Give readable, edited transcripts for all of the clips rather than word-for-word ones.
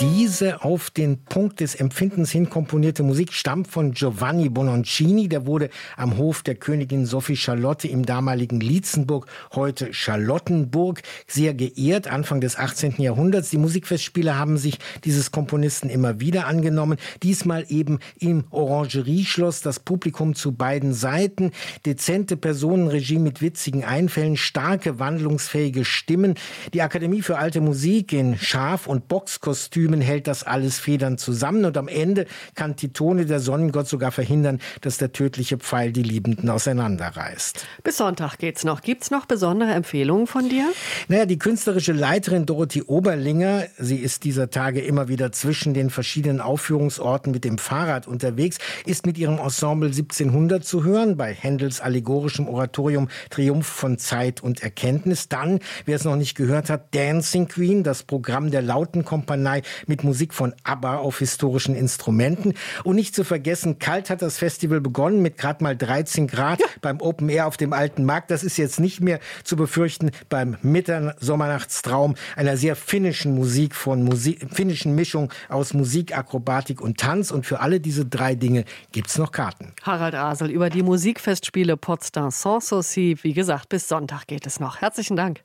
Diese auf den Punkt des Empfindens hin komponierte Musik stammt von Giovanni Bononcini. Der wurde am Hof der Königin Sophie Charlotte im damaligen Lietzenburg, heute Charlottenburg, sehr geehrt, Anfang des 18. Jahrhunderts. Die Musikfestspiele haben sich dieses Komponisten immer wieder angenommen. Diesmal eben im Orangerieschloss, das Publikum zu beiden Seiten, dezente Personenregie mit witzigen Einfällen, starke, wandlungsfähige Stimmen. Die Akademie für Alte Musik in Schaf- und Boxkostümen hält das alles federnd zusammen und am Ende kann Titone, der Sonnengott, sogar verhindern, dass der tödliche Pfeil die Liebenden auseinanderreißt. Bis Sonntag geht's noch. Gibt's noch besondere Empfehlungen von dir? Die künstlerische Leiterin Dorothee Oberlinger, sie ist dieser Tage immer wieder zwischen den verschiedenen Aufführungsorten mit dem Fahrrad unterwegs, ist mit ihrem Ensemble 1700 zu hören, bei Händels allegorischem Oratorium Triumph von Zeit und Erkenntnis. Dann, wer es noch nicht gehört hat, Dancing Queen, das Programm der Lautenkompanie mit Musik von ABBA auf historischen Instrumenten. Und nicht zu vergessen, kalt hat das Festival begonnen mit gerade mal 13 Grad beim Open Air auf dem Alten Markt. Das ist jetzt nicht mehr zu befürchten beim Sommernachtstraum, einer sehr finnischen finnischen Mischung aus Musik, Akrobatik und Tanz. Und für alle diese drei Dinge gibt's noch Karten. Harald Asel über die Musikfestspiele Potsdam Sans Souci. Wie gesagt, bis Sonntag geht es noch. Herzlichen Dank.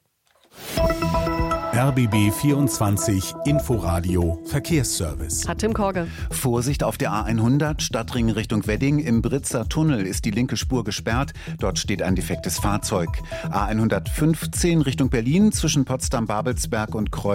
RBB 24 Inforadio Verkehrsservice. Hat Tim Korge. Vorsicht auf der A100 Stadtring Richtung Wedding. Im Britzer Tunnel ist die linke Spur gesperrt. Dort steht ein defektes Fahrzeug. A115 Richtung Berlin zwischen Potsdam-Babelsberg und Kreuz